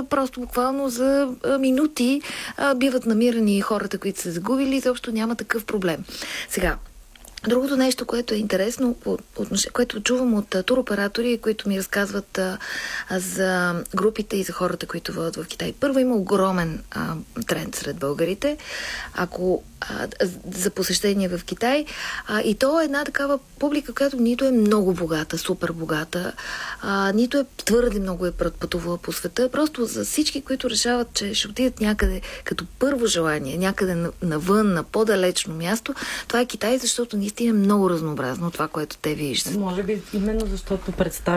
просто буквално за минути биват намирани хората, които са загубили, изобщо няма такъв проблем. Сега, другото нещо, което е интересно, което чувам от туроператори, които ми разказват за групите и за хората, които водят в Китай. Първо, има огромен тренд сред българите за посещение в Китай. И то е една такава публика, която нито е много богата, супер богата, нито е твърде много пътувала по света. Просто за всички, които решават, че ще отидат някъде като първо желание, някъде навън, на по-далечно място, това е Китай, защото наистина е много разнообразно това, което те виждат. Може би именно защото представя